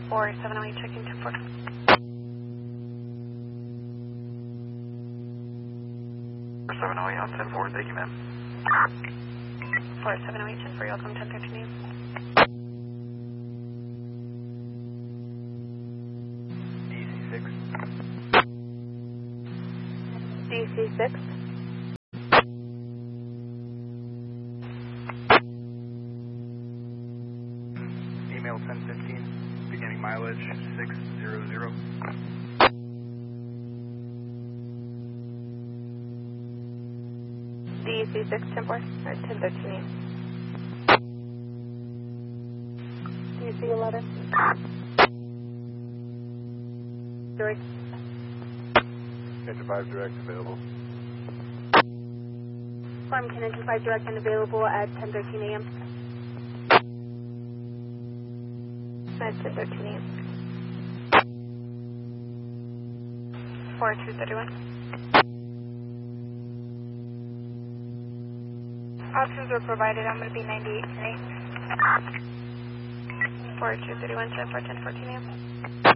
4708, checking 10-4. 4708 on 10-4, thank you, ma'am. 4708, 10-4, you're welcome, 1013 AM. DC6. DC6. Email 1015, beginning mileage 600. DC6, 10-4, or 1013 AM. DC11. Direct. Engine 5 direct available. Farm can engine 5 direct and available at 10:13 AM. At 10:13 AM. 4231. Options were provided. I'm going to be 98 tonight. 4231, 10-4, 10:14 AM.